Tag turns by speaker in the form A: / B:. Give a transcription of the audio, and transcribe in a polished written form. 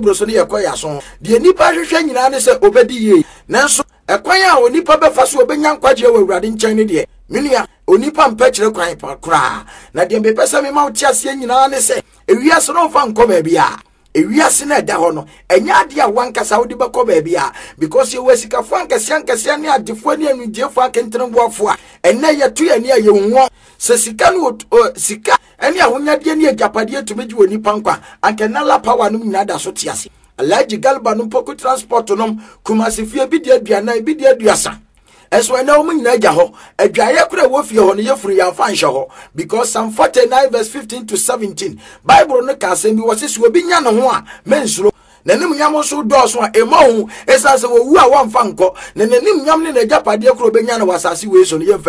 A: bro so ne yekoya so de nipa hwehwe nyina ne se obedi ye nanso ekwan a onipa befa so obenya nkwaje wa awurade nkyɛn ne de menua onipa mpɛkyere kwan pakra na de mbepesa me ma wo tiase nyina ne se ewiase no fa nkɔ ba bia ewiase na da ho no enya ade a wankasa wo de bɛkɔ ba bia because you wasika fo ankase ne adefo ne anudefo akentremboafo a enne yeto ye ne ayehwo se sika no sika ene ahonyade ne agapade etumeji woni pankwa ankenala power no nyina da so tiase alaji galba no poku transport no kumase fie bi de aduana bi de aduasa eso ene o nyina agya ho adwaye kura wo fie ho no yefuru ya fa nhye ho because Psalm 49 verse 15 to 17 Bible no ka se bi wo se so bi nya no ho a mensuro nanim nyam so do so a emahu esase wo wu a won fa nko nanim nyam ne agapade kura obenya no wasase we so no